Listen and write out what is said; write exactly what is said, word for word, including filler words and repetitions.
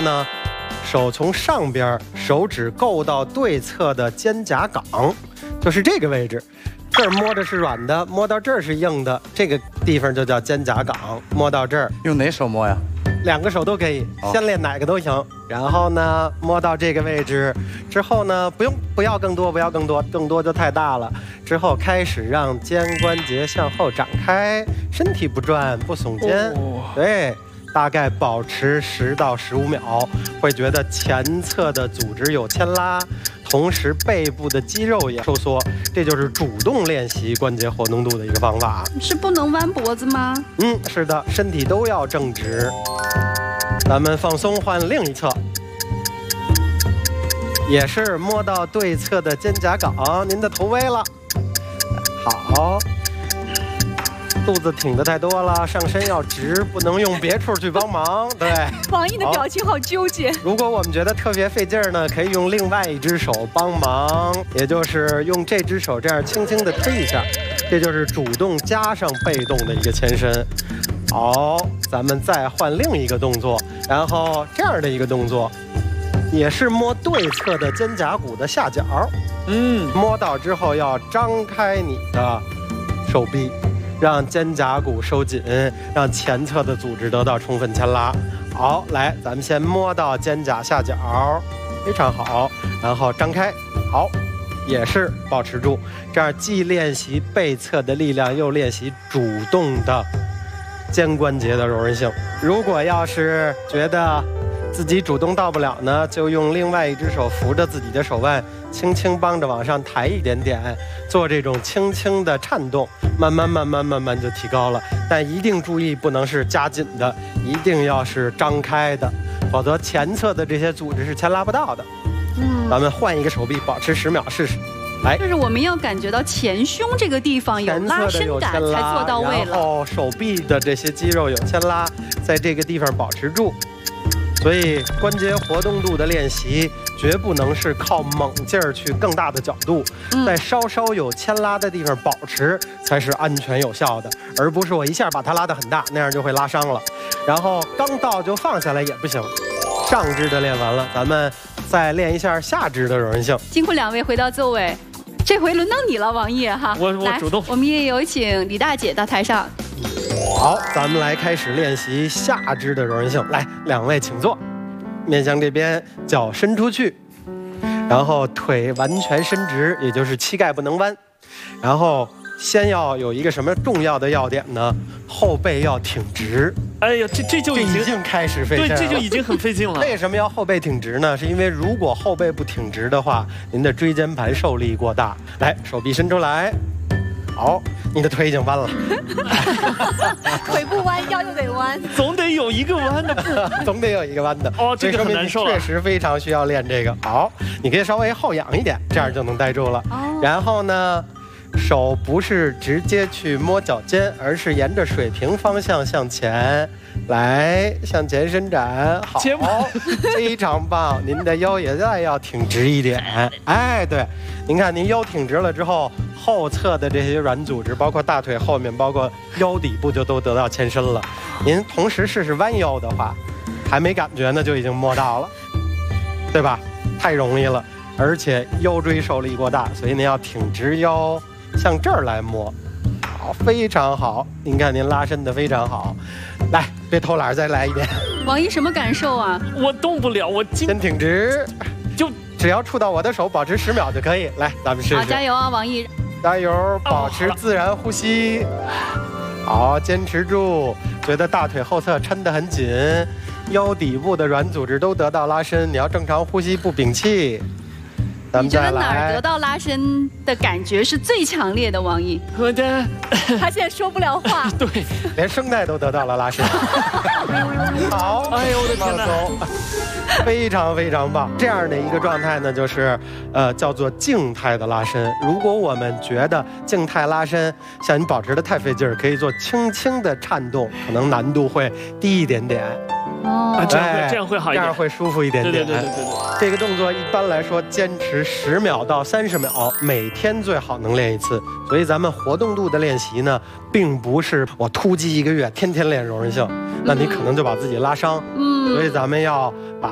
呢，手从上边，手指够到对侧的肩胛岗，就是这个位置。这儿摸着是软的，摸到这儿是硬的，这个地方就叫肩胛岗。摸到这儿， 用哪手摸呀？ 两个手都可以，先练哪个都行。然后呢，摸到这个位置之后呢，不用不要更多，不要更多，更多就太大了。之后开始让肩关节向后展开，身体不转不耸肩，哦、对，大概保持十到十五秒，会觉得前侧的组织有牵拉，同时背部的肌肉也收缩，这就是主动练习关节活动度的一个方法。 是不能弯脖子吗？ 嗯，是的，身体都要正直。咱们放松，换另一侧，也是摸到对侧的肩胛岗，您的头微了。好，肚子挺得太多了，上身要直，不能用别处去帮忙。对， 王毅的表情好纠结。 如果我们觉得特别费劲儿呢，可以用另外一只手帮忙，也就是用这只手这样轻轻地推一下，这就是主动加上被动的一个牵伸。好，咱们再换另一个动作，然后这样的一个动作，也是摸对侧的肩胛骨的下角。嗯，摸到之后要张开你的手臂，让肩胛骨收紧，让前侧的组织得到充分牵拉。好，来，咱们先摸到肩胛下角，非常好，然后张开，好，也是保持住，这样既练习背侧的力量，又练习主动的肩关节的柔韧性。如果要是觉得自己主动到不了呢，就用另外一只手扶着自己的手腕，轻轻帮着往上抬一点点，做这种轻轻的颤动，慢慢慢慢慢慢就提高了。但一定注意，不能是夹紧的，一定要是张开的，否则前侧的这些组织是牵拉不到的。嗯，咱们换一个手臂，保持十秒试试。来， 就是我们要感觉到前胸这个地方有拉伸感才做到位了。 然后手臂的这些肌肉有牵拉，在这个地方保持住。所以关节活动度的练习绝不能是靠猛劲儿去更大的角度，嗯、在稍稍有牵拉的地方保持才是安全有效的，而不是我一下把它拉得很大，那样就会拉伤了。然后刚到就放下来也不行。上肢的练完了，咱们再练一下下肢的柔韧性。 辛苦两位回到座位，这回轮到你了，王毅哈。 我我主动。 我们也有请李大姐到台上。 好，咱们来开始练习下肢的柔韧性。来，两位请坐，面向这边，脚伸出去，然后腿完全伸直，也就是膝盖不能弯。然后先要有一个什么重要的要点呢？后背要挺直。 哎呀，这这就已经已经开始费劲了。 对，这就已经很费劲了。 为什么要后背挺直呢？是因为如果后背不挺直的话，您的椎间盘受力过大。来，手臂伸出来。好，你的腿已经弯了。 腿不弯，腰就得弯， 总得有一个弯的步， 总得有一个弯的。 哦，这个很难受了， 确实非常需要练这个。好，你可以稍微后仰一点，这样就能带住了。哦、然后呢，手不是直接去摸脚尖，而是沿着水平方向向前。来，向前伸展，好，非常棒。您的腰也再要挺直一点。哎，对，您看您腰挺直了之后，后侧的这些软组织，包括大腿后面，包括腰底部就都得到牵伸了。您同时试试弯腰的话，还没感觉呢，就已经摸到了，对吧？太容易了，而且腰椎受力过大，所以您要挺直腰，向这儿来摸。好，非常好。您看您拉伸的非常好。来，别偷懒，再来一遍。 王毅什么感受啊？ 我动不了，我先挺直，就只要触到我的手，保持十秒就可以。来，咱们试试。 好，加油啊，王毅！ 加油，保持自然呼吸。好，坚持住。觉得大腿后侧抻得很紧，腰底部的软组织都得到拉伸。你要正常呼吸，不屏气。 你觉得哪儿得到拉伸的感觉是最强烈的？王毅， 我的， 他现在说不了话， 对， 连声带都得到了拉伸。好， 哎呦我的天哪， 非常非常棒。这样的一个状态呢，就是呃叫做静态的拉伸。如果我们觉得静态拉伸像你保持的太费劲儿，可以做轻轻的颤动，可能难度会低一点点。 哦，这样会这样会好一点， 这样会舒服一点点。 对对对对对对。 这个动作一般来说坚持十秒到三十秒，每天最好能练一次。所以咱们活动度的练习呢，并不是我突击一个月天天练柔韧性，那你可能就把自己拉伤。嗯，所以咱们要把